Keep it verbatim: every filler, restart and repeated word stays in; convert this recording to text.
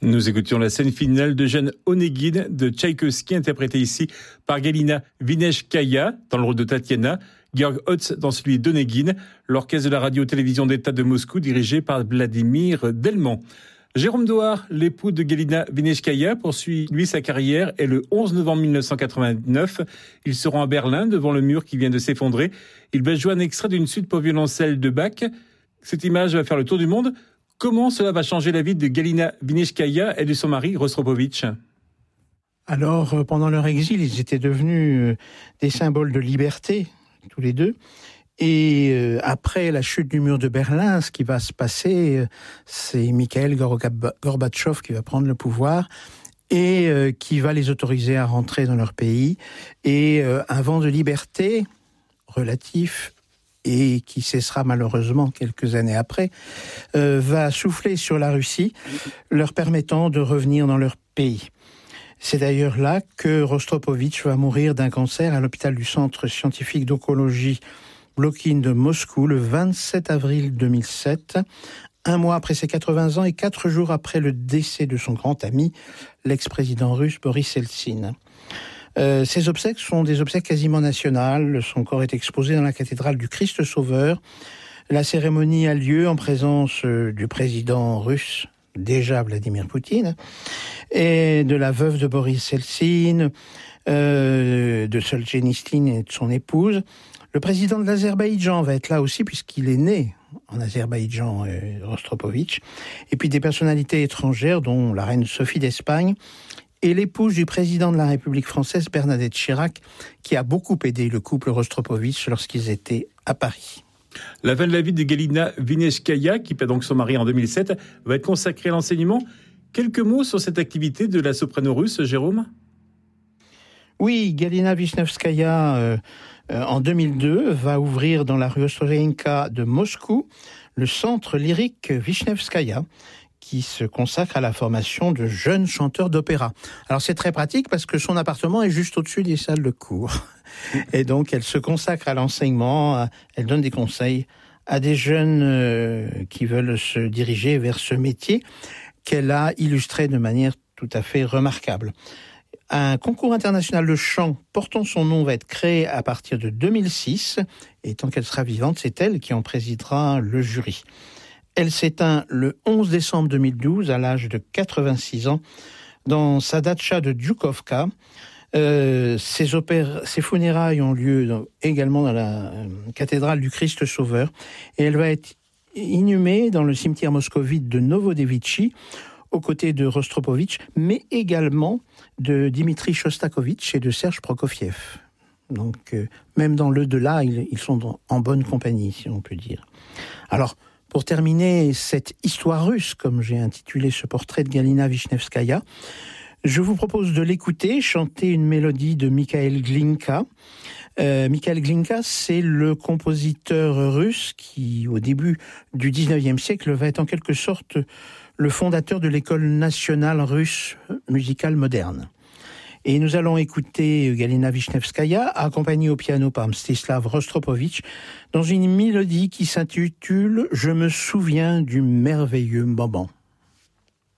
Nous écoutions la scène finale de Jeanne Onegin de Tchaïkovski, interprétée ici par Galina Vineshkaya dans le rôle de Tatiana, Georg Hotz dans celui d'Onegin, l'orchestre de la radio-télévision d'État de Moscou dirigé par Vladimir Delman. Jérôme Doar, l'époux de Galina Vineshkaya, poursuit lui sa carrière et le onze novembre mille neuf cent quatre-vingt-neuf, il se rend à Berlin devant le mur qui vient de s'effondrer. Il va jouer un extrait d'une suite pour violoncelle de Bach. Cette image va faire le tour du monde. Comment cela va changer la vie de Galina Vineshkaya et de son mari Rostropovitch ? Alors, pendant leur exil, ils étaient devenus des symboles de liberté, tous les deux. Et euh, après la chute du mur de Berlin, ce qui va se passer, euh, c'est Mikhail Gorbatchev qui va prendre le pouvoir et euh, qui va les autoriser à rentrer dans leur pays. Et euh, un vent de liberté relatif, et qui cessera malheureusement quelques années après, euh, va souffler sur la Russie, leur permettant de revenir dans leur pays. C'est d'ailleurs là que Rostropovitch va mourir d'un cancer à l'hôpital du Centre scientifique d'oncologie Blokhin de Moscou le vingt-sept avril deux mille sept, un mois après ses quatre-vingts ans et quatre jours après le décès de son grand ami, l'ex-président russe Boris Eltsine. Euh, ces obsèques sont des obsèques quasiment nationales. Son corps est exposé dans la cathédrale du Christ Sauveur. La cérémonie a lieu en présence euh, du président russe, déjà Vladimir Poutine, et de la veuve de Boris Eltsine, euh, de Solzhenitsyn et de son épouse. Le président de l'Azerbaïdjan va être là aussi, puisqu'il est né en Azerbaïdjan, euh, Rostropovitch. Et puis des personnalités étrangères, dont la reine Sophie d'Espagne, et l'épouse du président de la République française, Bernadette Chirac, qui a beaucoup aidé le couple Rostropovitch lorsqu'ils étaient à Paris. La fin de la vie de Galina Vineshkaya, qui perd donc son mari en deux mille sept, va être consacrée à l'enseignement. Quelques mots sur cette activité de la soprano russe, Jérôme ? Oui, Galina Vineshkaya, euh, euh, en deux mille deux, va ouvrir dans la rue Ostrovenka de Moscou le centre lyrique Vishnevskaya, qui se consacre à la formation de jeunes chanteurs d'opéra. Alors c'est très pratique parce que son appartement est juste au-dessus des salles de cours. Et donc elle se consacre à l'enseignement, elle donne des conseils à des jeunes euh, qui veulent se diriger vers ce métier qu'elle a illustré de manière tout à fait remarquable. Un concours international de chant portant son nom va être créé à partir de deux mille six, et tant qu'elle sera vivante, c'est elle qui en présidera le jury. Elle s'éteint le onze décembre deux mille douze à l'âge de quatre-vingt-six ans dans sa datcha de Djukovka. Euh, ses, opéra- ses funérailles ont lieu dans, également dans la euh, cathédrale du Christ Sauveur, et elle va être inhumée dans le cimetière moscovite de Novodevitchi aux côtés de Rostropovitch, mais également de Dimitri Shostakovich et de Serge Prokofiev. Donc euh, même dans l'au-delà, ils, ils sont dans, en bonne compagnie, si on peut dire. Alors, pour terminer cette histoire russe, comme j'ai intitulé ce portrait de Galina Vineshkaya, je vous propose de l'écouter chanter une mélodie de Mikhail Glinka. Euh, Mikhail Glinka, c'est le compositeur russe qui, au début du dix-neuvième siècle, va être en quelque sorte le fondateur de l'école nationale russe musicale moderne. Et nous allons écouter Galina Vineshkaya, accompagnée au piano par Mstislav Rostropovitch, dans une mélodie qui s'intitule « Je me souviens du merveilleux moment ».